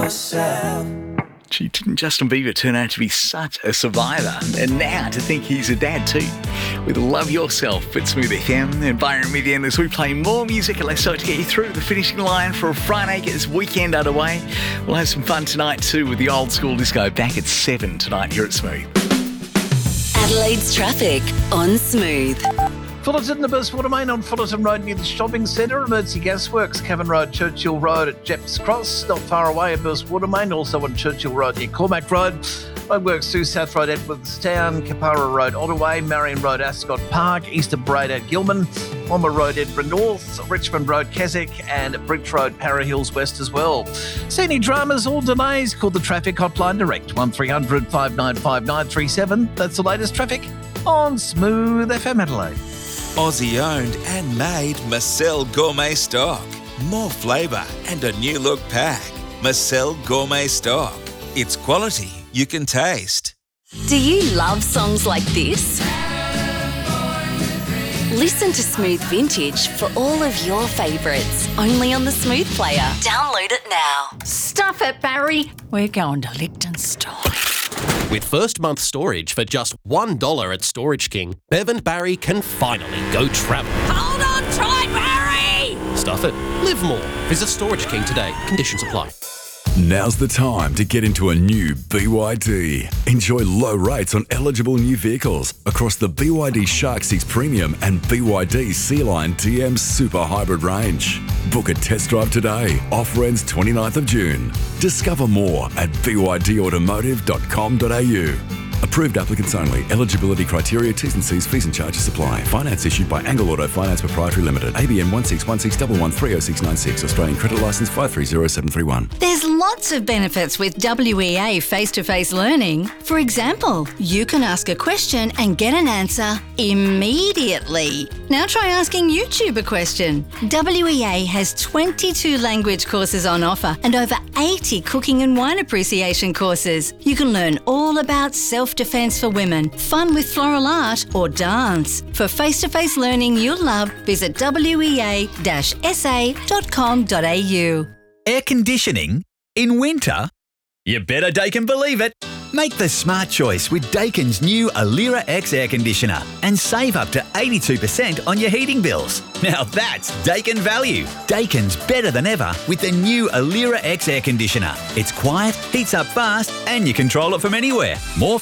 yourself. Gee, didn't Justin Bieber turn out to be such a survivor? And now to think he's a dad too. With Love Yourself at Smooth FM and Byron Midian as we play more music and let's start to get you through the finishing line for a Friday, get this weekend underway. We'll have some fun tonight too with the old school disco back at 7 tonight here at Smooth. Adelaide's traffic on Smooth. Fullerton, the burst water main on Fullerton Road near the shopping centre. Emergency Gasworks, Cavan Road, Churchill Road at Jeps Cross. Not far away, a burst water main. Also on Churchill Road near Cormac Road. Roadworks through South Road, Edwardstown, Capara Road, Ottaway, Marion Road, Ascot Park, Eastern Braid at Gilman, Bomber Road, Edinburgh North, Richmond Road, Keswick, and Bridge Road, Para Hills West as well. See any dramas or delays? Call the traffic hotline direct, 1300 595 937. That's the latest traffic on Smooth FM Adelaide. Aussie owned and made Marcel Gourmet Stock. More flavour and a new look pack. Marcel Gourmet Stock. It's quality you can taste. Do you love songs like this? Listen to Smooth Vintage for all of your favourites. Only on the Smooth Player. Download it now. Stuff it, Barry. We're going to Liechtenstein. With first month storage for just $1 at Storage King, Bev and Barry can finally go travel. Hold on tight, Barry! Stuff it. Live more. Visit Storage King today. Conditions apply. Now's the time to get into a new BYD. Enjoy low rates on eligible new vehicles across the BYD Shark 6 Premium and BYD Sea-Line TM Super Hybrid range. Book a test drive today. Offer ends 29th of June. Discover more at bydautomotive.com.au. Approved applicants only. Eligibility criteria, T's and C's, fees and charges apply. Finance issued by Angle Auto Finance Proprietary Limited. ABN 16161130696. Australian Credit Licence 530731. There's lots of benefits with WEA face-to-face learning. For example, you can ask a question and get an answer immediately. Now try asking YouTube a question. WEA has 22 language courses on offer and over 80 cooking and wine appreciation courses. You can learn all about self-defense for women, fun with floral art or dance. For face-to-face learning you'll love, visit wea-sa.com.au. Air conditioning in winter? You better Daikin believe it. Make the smart choice with Daikin's new Alira X air conditioner and save up to 82% on your heating bills. Now that's Daikin value. Daikin's better than ever with the new Alira X air conditioner. It's quiet, heats up fast, and you control it from anywhere. More